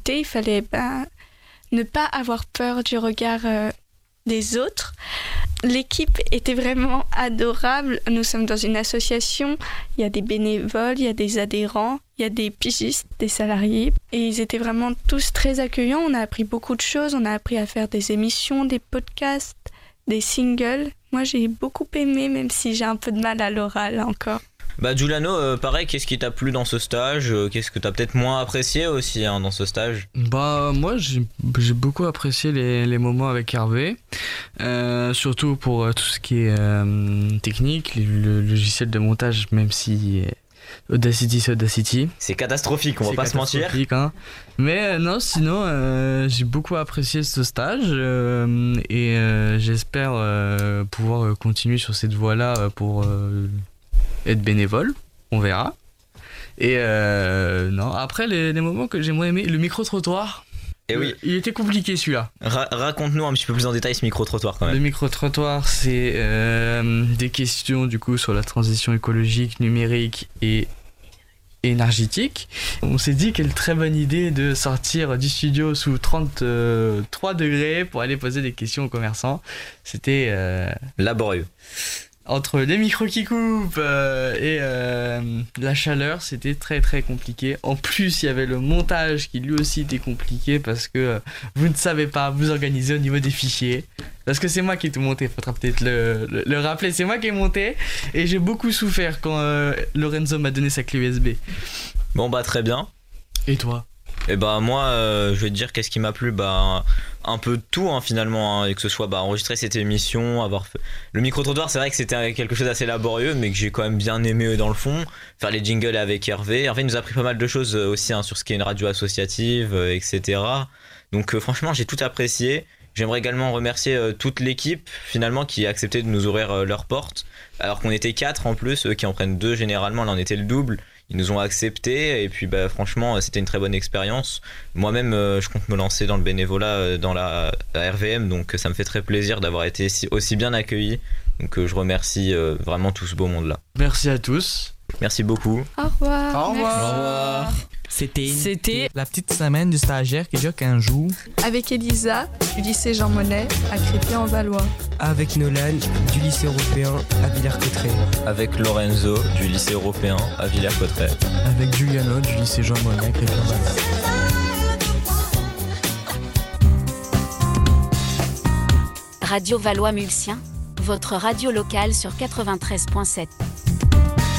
côté, il fallait ne pas avoir peur du regard des autres. L'équipe était vraiment adorable. Nous sommes dans une association, il y a des bénévoles, il y a des adhérents, il y a des pigistes, des salariés. Et ils étaient vraiment tous très accueillants. On a appris beaucoup de choses. On a appris à faire des émissions, des podcasts, des singles. Moi, j'ai beaucoup aimé, même si j'ai un peu de mal à l'oral encore. Giuliano, pareil, qu'est-ce qui t'a plu dans ce stage ? Qu'est-ce que t'as peut-être moins apprécié aussi dans ce stage ? Moi j'ai beaucoup apprécié les moments avec Hervé, surtout pour tout ce qui est technique, le logiciel de montage, même si Audacity c'est Audacity. C'est catastrophique, on va pas se mentir. Hein. Mais non, sinon j'ai beaucoup apprécié ce stage et j'espère pouvoir continuer sur cette voie-là pour être bénévole, on verra. Et non, après les moments que j'ai moins aimé, le micro-trottoir. Et oui. Il était compliqué celui-là. Raconte-nous un petit peu plus en détail ce micro-trottoir quand même. Le micro-trottoir, c'est des questions du coup sur la transition écologique, numérique et énergétique. On s'est dit quelle très bonne idée de sortir du studio sous 33 degrés pour aller poser des questions aux commerçants. C'était laborieux. Entre les micros qui coupent et la chaleur, c'était très très compliqué. En plus, il y avait le montage qui lui aussi était compliqué parce que vous ne savez pas vous organiser au niveau des fichiers. Parce que c'est moi qui ai tout monté, il faudra peut-être le rappeler. C'est moi qui ai monté et j'ai beaucoup souffert quand Lorenzo m'a donné sa clé USB. Bon très bien. Et toi ? Et moi je vais te dire qu'est-ce qui m'a plu, un peu de tout finalement, et que ce soit enregistrer cette émission, avoir fait le micro-trottoir, c'est vrai que c'était quelque chose d'assez laborieux mais que j'ai quand même bien aimé dans le fond, faire les jingles avec Hervé nous a appris pas mal de choses aussi sur ce qu'est une radio associative, etc. Donc franchement j'ai tout apprécié. J'aimerais également remercier toute l'équipe finalement qui a accepté de nous ouvrir leurs portes alors qu'on était 4 en plus, eux qui en prennent 2 généralement, là on était le double. Ils nous ont accepté et puis franchement c'était une très bonne expérience. Moi-même je compte me lancer dans le bénévolat dans la RVM, donc ça me fait très plaisir d'avoir été aussi bien accueilli. Donc je remercie vraiment tout ce beau monde-là. Merci à tous. Merci beaucoup. Au revoir. Au revoir. Au revoir. C'était la petite semaine du stagiaire qui dure 15 jours. Avec Elisa, du lycée Jean Monnet, à Crépy-en-Valois. Avec Nolan, du lycée européen à Villers-Cotterêts. Avec Lorenzo, du lycée européen à Villers-Cotterêts. Avec Giuliano, du lycée Jean Monnet à Crépy-en-Valois. Radio Valois-Mulsien, votre radio locale sur 93.7.